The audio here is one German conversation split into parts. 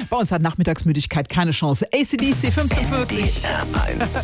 bei uns hat Nachmittagsmüdigkeit keine Chance. AC/DC 1540. NDR1.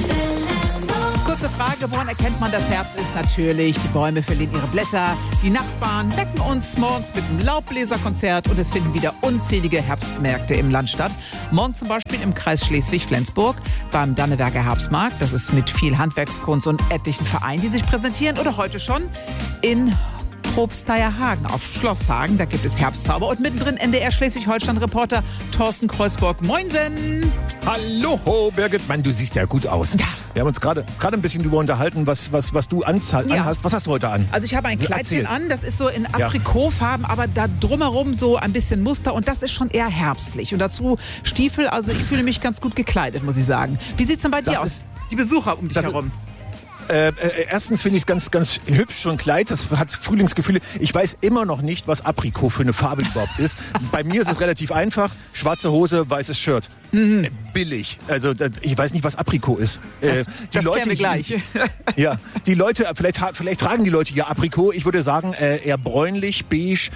Kurze Frage, woran erkennt man, dass Herbst ist? Natürlich, die Bäume verlieren ihre Blätter, die Nachbarn wecken uns morgens mit einem Laubbläserkonzert und es finden wieder unzählige Herbstmärkte im Land statt. Morgen zum Beispiel im Kreis Schleswig-Flensburg beim Dannewerker Herbstmarkt. Das ist mit viel Handwerkskunst und etlichen Vereinen, die sich präsentieren. Oder heute schon in Probsteierhagen auf Schloss Hagen. Da gibt es Herbstzauber. Und mittendrin NDR Schleswig-Holstein-Reporter Thorsten Kreuzburg. Moinsen! Hallo, Birgit. Mann, du siehst ja gut aus. Ja. Wir haben uns gerade ein bisschen darüber unterhalten, was du anhast. Was hast du heute an? Also ich habe ein Kleidchen Erzähl's. an, das ist so in Aprikotfarben, aber da drumherum so ein bisschen Muster und das ist schon eher herbstlich. Und dazu Stiefel, also ich fühle mich ganz gut gekleidet, muss ich sagen. Wie sieht's denn bei dir aus? Die Besucher um dich herum. Erstens finde ich es ganz, ganz hübsch, so ein Kleid, das hat Frühlingsgefühle. Ich weiß immer noch nicht, was Aprikot für eine Farbe überhaupt ist. Bei mir ist es relativ einfach. Schwarze Hose, weißes Shirt. Billig. Also ich weiß nicht, was Aprikot ist. Das klären wir gleich. Ja, die Leute, vielleicht tragen die Leute ja Aprikot. Ich würde sagen, eher bräunlich, beige,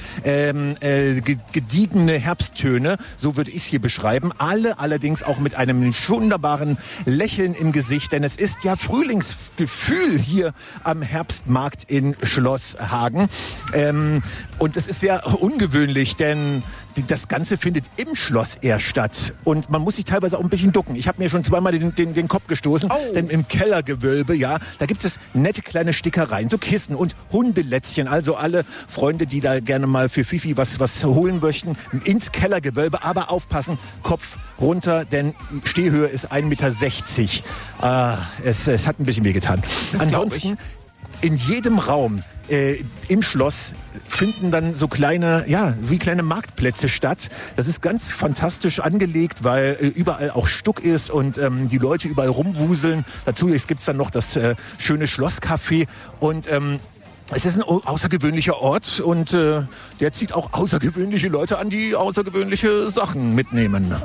gediegene Herbsttöne. So würde ich es hier beschreiben. Alle allerdings auch mit einem wunderbaren Lächeln im Gesicht. Denn es ist ja Frühlingsgefühl hier am Herbstmarkt in Schloss Hagen. Und es ist sehr ungewöhnlich, denn das Ganze findet im Schloss eher statt. Und man muss sich teilweise auch ein bisschen ducken. Ich habe mir schon zweimal den Kopf gestoßen. Oh. Denn im Kellergewölbe, ja, da gibt es nette kleine Stickereien, so Kissen und Hundelätzchen. Also alle Freunde, die da gerne mal für Fifi was holen möchten, ins Kellergewölbe. Aber aufpassen, Kopf runter, denn Stehhöhe ist 1,60 Meter. Es hat ein bisschen wehgetan. Ansonsten in jedem Raum im Schloss finden dann so kleine Marktplätze statt. Das ist ganz fantastisch angelegt, weil überall auch Stuck ist und die Leute überall rumwuseln. Dazu gibt's dann noch das schöne Schlosscafé und es ist ein außergewöhnlicher Ort und der zieht auch außergewöhnliche Leute an, die außergewöhnliche Sachen mitnehmen.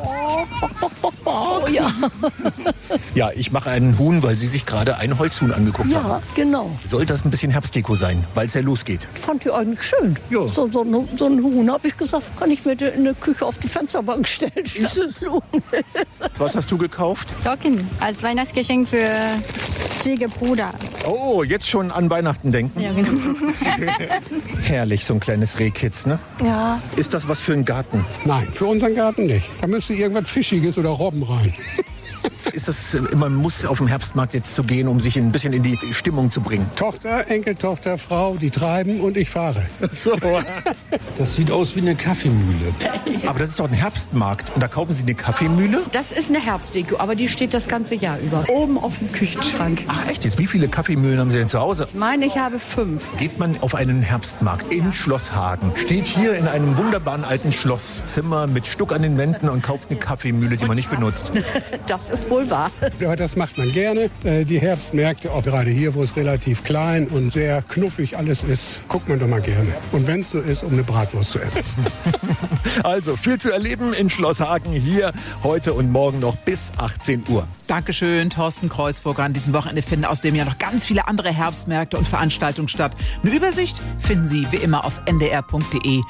Oh ja. Ja, ich mache einen Huhn, weil Sie sich gerade ein Holzhuhn angeguckt haben. Ja, genau. Soll das ein bisschen Herbstdeko sein, weil es ja losgeht? Fand ich eigentlich schön. Ja. So ein Huhn, habe ich gesagt, kann ich mir den in der Küche auf die Fensterbank stellen. Ist es? Was hast du gekauft? Socken als Weihnachtsgeschenk für Schwiegerbruder. Oh, jetzt schon an Weihnachten denken? Ja, genau. Herrlich, so ein kleines Rehkitz, ne? Ja. Ist das was für einen Garten? Nein, für unseren Garten nicht. Da müsste irgendwas Fischiges oder Robben rein. Ist das immer ein Muss, auf dem Herbstmarkt jetzt zu gehen, um sich ein bisschen in die Stimmung zu bringen? Tochter, Enkeltochter, Frau, die treiben und ich fahre. So. Das sieht aus wie eine Kaffeemühle. Aber das ist doch ein Herbstmarkt. Und da kaufen Sie eine Kaffeemühle? Das ist eine Herbstdeko, aber die steht das ganze Jahr über. Oben auf dem Küchenschrank. Ach echt jetzt? Wie viele Kaffeemühlen haben Sie denn zu Hause? Ich meine, ich habe 5. Geht man auf einen Herbstmarkt in Schloss Hagen, steht hier in einem wunderbaren alten Schlosszimmer mit Stuck an den Wänden und kauft eine Kaffeemühle, die man nicht benutzt. Das ist wohl wahr. Aber das macht man gerne. Die Herbstmärkte, auch gerade hier, wo es relativ klein und sehr knuffig alles ist, guckt man doch mal gerne. Und wenn es so ist, um eine Bratwurst zu essen. Also viel zu erleben in Schloss Hagen hier heute und morgen noch bis 18 Uhr. Dankeschön, Thorsten Kreuzburger. An diesem Wochenende finden außerdem ja noch ganz viele andere Herbstmärkte und Veranstaltungen statt. Eine Übersicht finden Sie wie immer auf ndr.de/sh.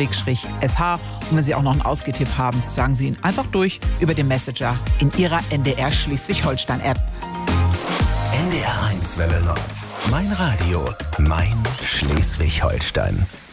Und wenn Sie auch noch einen Ausgehtipp haben, sagen Sie ihn einfach durch über den Messenger in Ihrer NDR Schleswig-Holstein-App. NDR1 Welle Nord. Mein Radio, mein Schleswig-Holstein.